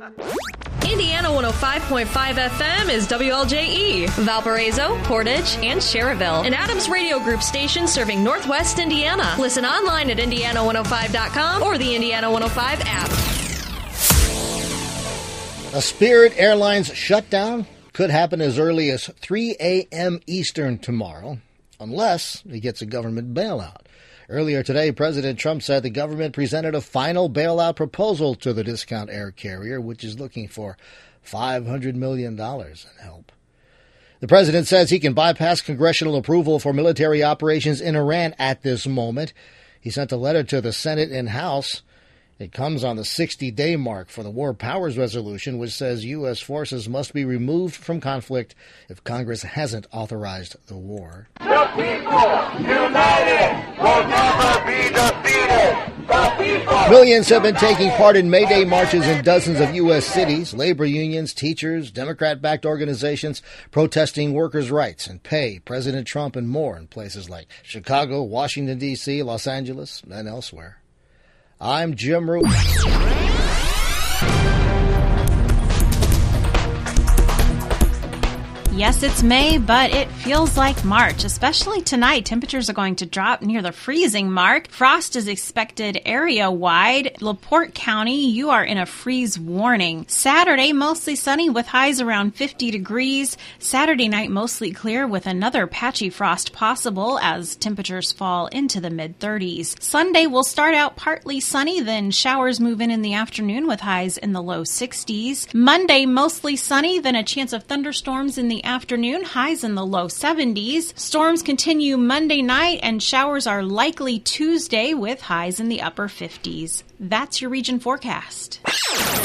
Indiana 105.5 FM is WLJE, Valparaiso, Portage, and Cherryville, an Adams Radio Group station serving Northwest Indiana. Listen online at indiana105.com or the Indiana 105 app. A Spirit Airlines shutdown could happen as early as 3 a.m. Eastern tomorrow, unless it gets a government bailout. Earlier today, President Trump said the government presented a final bailout proposal to the discount air carrier, which is looking for $500 million in help. The president says he can bypass congressional approval for military operations in Iran at this moment. He sent a letter to the Senate and House. It comes on the 60-day mark for the War Powers Resolution, which says U.S. forces must be removed from conflict if Congress hasn't authorized the war. The people united will never be defeated. The people. Millions have been taking part in May Day marches in dozens of U.S. cities. Labor unions, teachers, Democrat-backed organizations protesting workers' rights and pay, President Trump, and more in places like Chicago, Washington, D.C., Los Angeles, and elsewhere. I'm Jim Root. Yes, it's May, but it feels like March, especially tonight. Temperatures are going to drop near the freezing mark. Frost is expected area-wide. LaPorte County, you are in a freeze warning. Saturday, mostly sunny with highs around 50 degrees. Saturday night, mostly clear with another patchy frost possible as temperatures fall into the mid-30s. Sunday will start out partly sunny, then showers move in the afternoon with highs in the low 60s. Monday, mostly sunny, then a chance of thunderstorms in the afternoon, highs in the low 70s. Storms continue Monday night and showers are likely Tuesday with highs in the upper 50s. That's your region forecast.